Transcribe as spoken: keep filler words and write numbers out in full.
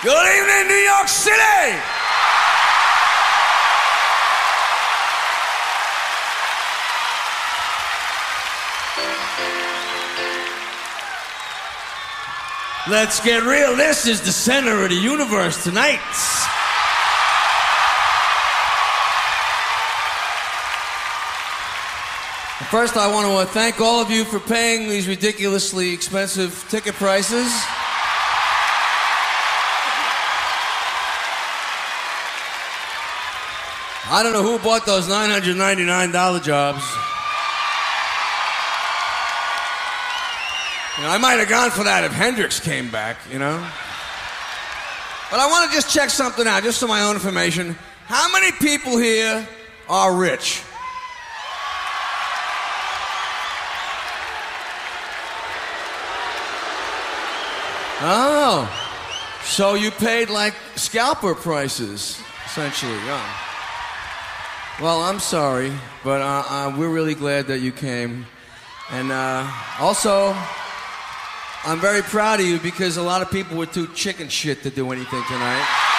Good evening, New York City! Let's get real. This is the center of the universe tonight. First, I want to thank all of you for paying these ridiculously expensive ticket prices. I don't know who bought those nine hundred ninety-nine dollar jobs. You know, I might have gone for that if Hendrix came back, you know. But I want to just check something out, just for my own information. How many people here are rich? Oh, so you paid like scalper prices, essentially, yeah. Well, I'm sorry, but uh, uh, we're really glad that you came. And uh, also, I'm very proud of you because a lot of people were too chicken shit to do anything tonight.